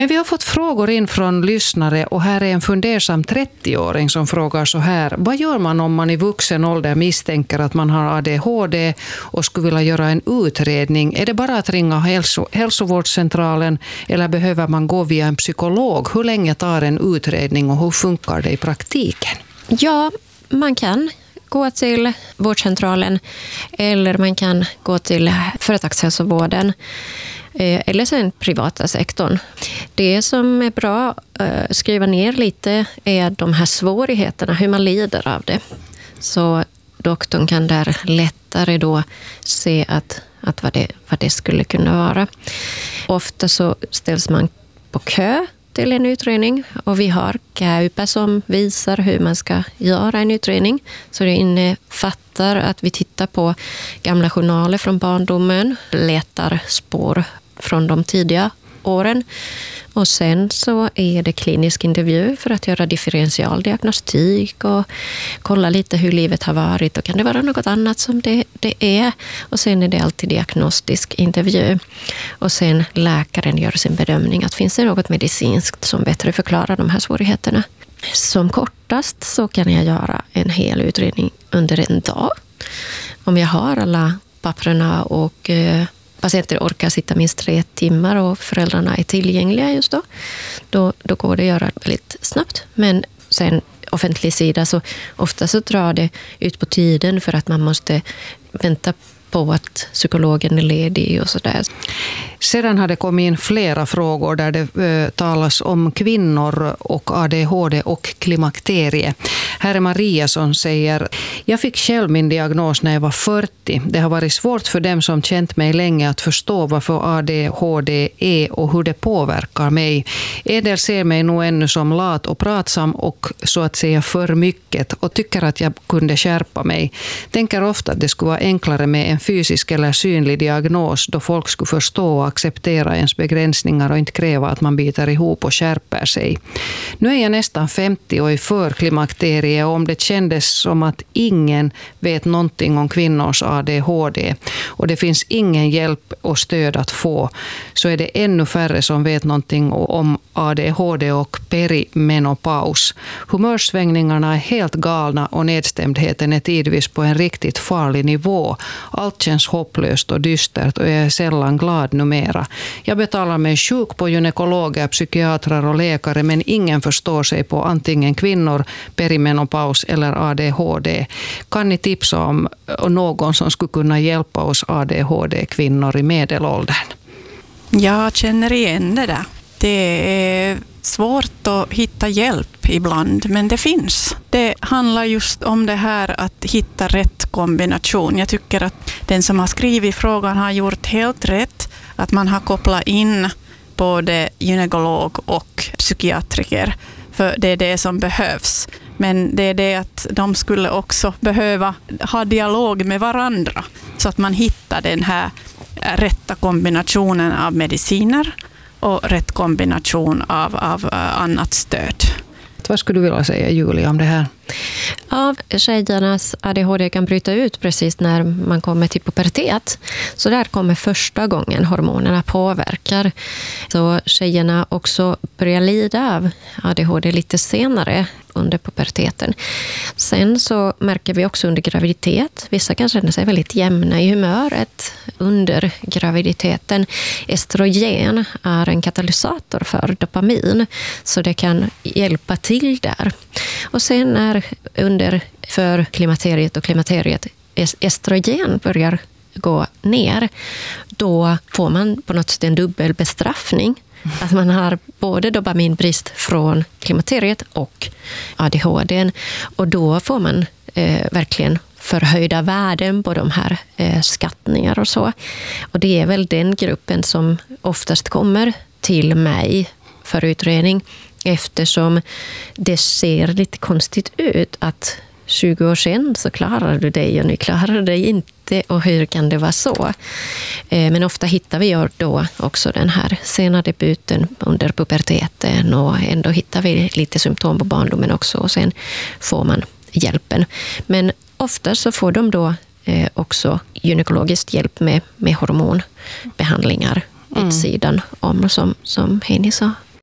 Men vi har fått frågor in från lyssnare och här är en fundersam 30-åring som frågar så här. Vad gör man om man i vuxen ålder misstänker att man har ADHD och skulle vilja göra en utredning? Är det bara att ringa hälsovårdscentralen eller behöver man gå via en psykolog? Hur länge tar en utredning och hur funkar det i praktiken? Ja, man kan gå till vårdcentralen eller man kan gå till företagshälsovården eller sen privata sektorn. Det som är bra att skriva ner lite är de här svårigheterna, hur man lider av det. Så doktorn kan där lättare då se att vad det skulle kunna vara. Ofta så ställs man på kö till en utredning och vi har KÄUPA som visar hur man ska göra en utredning. Så det innefattar att vi tittar på gamla journaler från barndomen, letar spår från de tidiga åren. Och sen så är det klinisk intervju för att göra differentialdiagnostik och kolla lite hur livet har varit och kan det vara något annat som det är. Och sen är det alltid diagnostisk intervju. Och sen läkaren gör sin bedömning att finns det något medicinskt som bättre förklarar de här svårigheterna. Som kortast så kan jag göra en hel utredning under en dag. Om jag har alla papperna och patienter orkar sitta minst 3 timmar och föräldrarna är tillgängliga just då går det att göra väldigt snabbt. Men sen offentlig sida så ofta så drar det ut på tiden för att man måste vänta på att psykologen är ledig och sådär. Sedan har det kommit in flera frågor där det talas om kvinnor och ADHD och klimakterie. Här är Maria som säger: jag fick själv min diagnos när jag var 40. Det har varit svårt för dem som känt mig länge att förstå varför ADHD är och hur det påverkar mig. En del ser mig nog ännu som lat och pratsam och så att säga för mycket och tycker att jag kunde skärpa mig. Tänker ofta att det skulle vara enklare med en fysisk eller synlig diagnos då folk skulle förstå och acceptera ens begränsningar och inte kräva att man biter ihop och skärper sig. Nu är jag nästan 50 och är för klimakterie och om det kändes som att ingen vet någonting om kvinnors ADHD och det finns ingen hjälp och stöd att få så är det ännu färre som vet någonting om ADHD och perimenopaus. Humörsvängningarna är helt galna och nedstämdheten är tidvis på en riktigt farlig nivå. Allt känns hopplöst och dystert och jag är sällan glad numera. Jag betalar mig sjuk på gynekologer, psykiatrer och läkare men ingen förstår sig på antingen kvinnor, perimenopaus eller ADHD. Kan ni tipsa om någon som skulle kunna hjälpa oss ADHD-kvinnor i medelåldern? Jag känner igen det där. Det är svårt att hitta hjälp ibland, men det finns. Det handlar just om det här att hitta rätt kombination. Jag tycker att den som har skrivit frågan har gjort helt rätt. Att man har kopplat in både gynekolog och psykiatriker. För det är det som behövs. Men det är det att de skulle också behöva ha dialog med varandra. Så att man hittar den här rätta kombinationen av mediciner och rätt kombination av annat stöd. Vad skulle du vilja säga, Julia, om det här? Ja, tjejernas ADHD kan bryta ut precis när man kommer till pubertet. Så där kommer första gången hormonerna påverkar. Så tjejerna också börjar lida av ADHD lite senare under puberteten. Sen så märker vi också under graviditet. Vissa kan känna sig väldigt jämna i humöret under graviditeten. Estrogen är en katalysator för dopamin. Så det kan hjälpa till där. Och sen när för klimakteriet och klimakteriet estrogen börjar gå ner, då får man på något sätt en dubbel bestraffning. Att man har både dopaminbrist från klimakteriet och ADHD. Och då får man verkligen förhöjda värden på de här skattningar och så. Och det är väl den gruppen som oftast kommer till mig för utredning. Eftersom det ser lite konstigt ut att 20 år sedan så klarar du dig och nu klarar du dig inte och hur kan det vara så? Men ofta hittar vi då också den här sena debuten under puberteten och ändå hittar vi lite symptom på barndomen också och sen får man hjälpen. Men ofta så får de då också gynekologisk hjälp med hormonbehandlingar vid sidan om som Heini sa.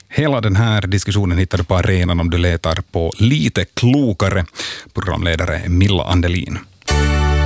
Hela den här diskussionen hittar du på arenan om du letar på Lite klokare. Programledare Milla Andelin.